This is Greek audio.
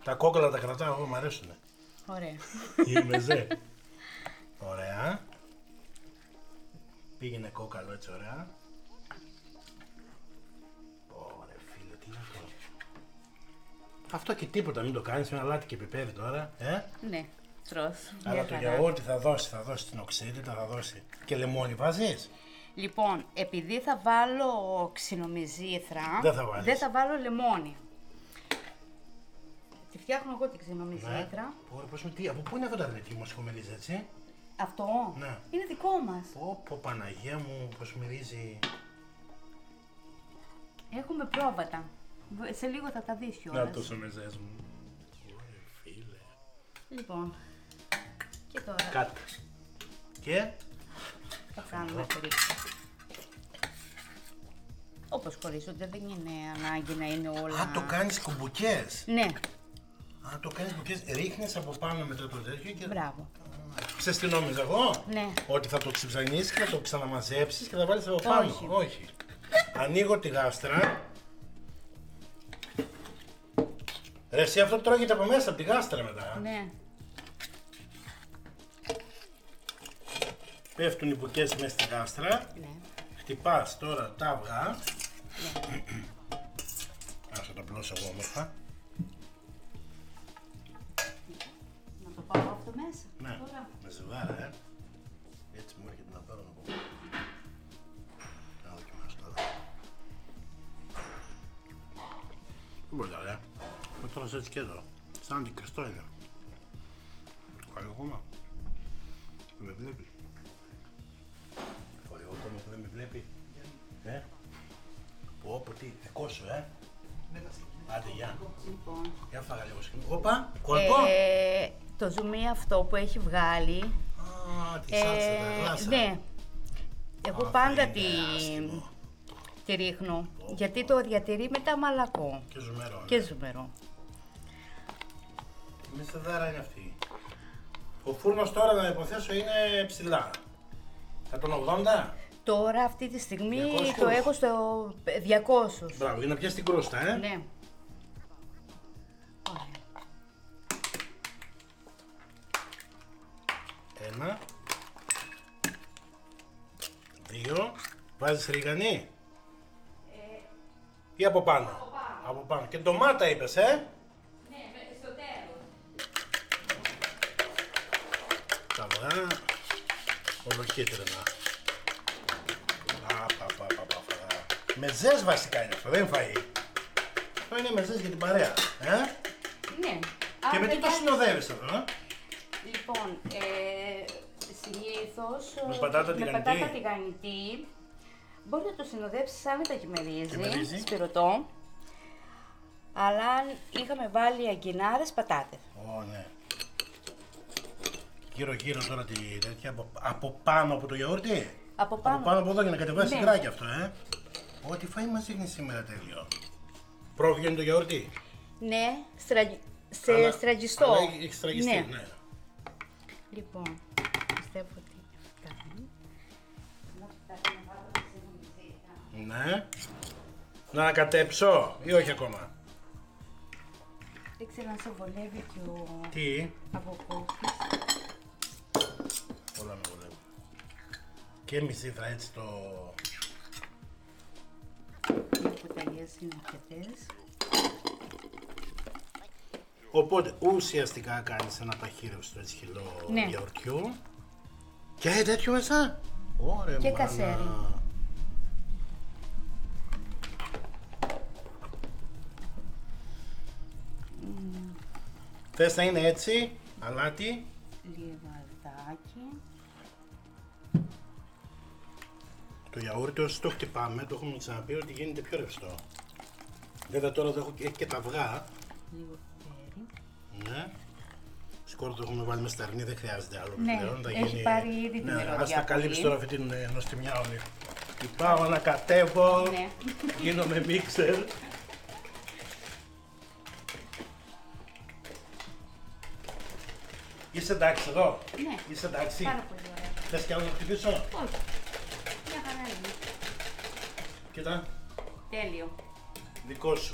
Τα κόκκαλα τα κρατάω εγώ, μου αρέσουνε. Ωραία. Είμαι ζε. Ωραία. Πήγαινε κόκκαλο έτσι, ωραία. Ωραία φίλε, τι είναι αυτό. Αυτό και τίποτα, μην το κάνεις με αλάτι και πιπέρι τώρα, Ναι, τρως. Αλλά το γιαούρτι θα δώσει την οξύτητα, θα δώσει. Και λεμόνι βάζεις. Λοιπόν, επειδή θα βάλω ξινομυζήθρα, Δεν θα βάλεις. βάλω λεμόνι. Τη φτιάχνω εγώ την ξινομυζήθρα. Ωραία, από πού είναι αυτό το αρνητικό μας χωμερίζει, έτσι. Αυτό Ναι. είναι δικό μας. Πω Παναγία μου, πως μυρίζει. Έχουμε πρόβατα. Σε λίγο θα τα δεις κιόλας. Να τόσο μεζές μου. Ωραία φίλε. Λοιπόν, και τώρα Κάτι. Και. θα κάνουμε περίπου. Όπως χωρίζονται, δεν είναι ανάγκη να είναι όλα... Α, το κάνεις κουμπουκές. Ναι, Α, το κάνεις κουμπουκές. Ρίχνεις από πάνω μετά το τέτοιο και... μπράβο. Ξέρεις τι νόμιζα εγώ. Ναι. Ότι θα το ξυψανίσεις και θα το ξαναμαζέψεις και θα βάλεις από πάνω. Όχι. Ανοίγω τη γάστρα. Ρε εσύ αυτό τρώγεται από μέσα, από τη γάστρα μετά. Ναι. Πέφτουν οι μπουκές μέσα στη γάστρα. Ναι. Χτυπάς τώρα τα αυγά. Ναι. Άσε το πλώσω εγώ όμορφα. Να το πάω αυτό μέσα. Ναι, Τώρα. με ζευγάρα, Έτσι μου έρχεται να πάρω να πω. Να δοκιμάσω τώρα. Δεν μπορεί ωραία. Με τώρα έτσι και εδώ. Σαν αντικριστό είναι. Φάει ακόμα. Δεν με βλέπει. Φάει ακόμα που δεν με βλέπει. Πω, τι, δικό σου, Άντε, γεια. Λοιπόν. Για φάγα λίγο σκηνή. Όπα, κόλπο. Το ζουμί αυτό που έχει βγάλει. Α, τη σάλτσα, τα γλάσσα. Ναι. Εγώ Α, πάντα θα είναι άσχημο. τη ρίχνω. Γιατί το διατηρεί μετά μαλακό. Και ζουμερό. Και ζουμερό. Με στεδάρα είναι αυτή. Ο φούρνος τώρα να υποθέσω είναι ψηλά. 180. Τώρα αυτή τη στιγμή 200. το έχω στο 200. Μπράβο, για να πιάσει την κρούστα, Ναι. Ωραία. Ένα. Δύο. Βάζεις ρίγανη. Ή από πάνω. Από πάνω. Και ντομάτα είπες, Ναι, στο τέλος. Τα αυγά. Ολοκύτρινα. Μεζές βασικά είναι αυτό, δεν είναι φαΐ. Αυτό είναι μεζές για την παρέα. Ναι. Και με τι το συνοδεύεις αυτό, Λοιπόν, συνήθως Με πατάτα τηγανιτή. Μπορεί να το συνοδέψεις σαν Κιμερίζι. μετακιμερίζει, σπυρωτό. Αλλά αν είχαμε βάλει αγκινάρες, πατάτες. Ναι. Γύρω τώρα τη τέτοια, από πάνω από το γιαούρτι. Από πάνω. Από πάνω από εδώ για να κατεβάσει Ναι. υγράκι αυτό, Ό,τι φάει μας δείχνει σήμερα τέλειο. Πρόβγαινε το γιαούρτι. Ναι, στραγγιστό. Αλλά έχει στραγγιστεί, ναι. Λοιπόν, πιστεύω ότι φτάνει. Ναι. Να ανακατέψω ή όχι ακόμα. Δεν ξέρω αν σε βολεύει και ο Τι. αβοκόφης. Όλα με βολεύουν. Και μισήθρα έτσι το... Οι κουταλιές είναι αρκετές. Οπότε ουσιαστικά κάνεις ένα παχύρευση του έτσι χυλό Ναι. γιαουρτιού. Και τέτοιο μέσα. Ωραία, Και μάνα. κασέρι. Θες να είναι έτσι, αλάτι. Λιβαδάκι. Το γιαούρτι όσο το χτυπάμε, το έχουμε ξαναπεί ότι γίνεται πιο ρευστό. Βέβαια τώρα εδώ έχει και τα αυγά. Λίγο πιπέρι. Ναι. Σκόρ το έχουμε βάλει με σταρνί, δεν χρειάζεται άλλο Ναι, πλέον. Θα έχει πάρει ήδη την Ναι, μυρωδιά ας τα καλύψει πολύ. τώρα αυτή την νοστιμιά όλη. Τι πάω να κατέβω, Ναι. γίνομαι μίξερ. Είσαι εντάξει εδώ, Ναι. είσαι εντάξει. Πάρα πολύ ωραία. Θες κι άλλο να χτυπήσω. Όχι. Μια χαρά είναι. Κοίτα, Τέλειο. δικό σου.